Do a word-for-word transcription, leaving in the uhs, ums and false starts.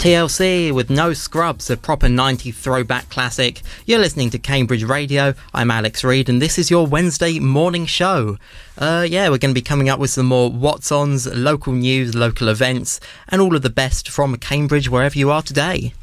T L C with No Scrubs, a proper nineties throwback classic. You're listening to Cambridge Radio. I'm Alex Reid, and this is your Wednesday morning show. Uh, yeah, we're going to be coming up with some more What's Ons, local news, local events, and all of the best from Cambridge, wherever you are today.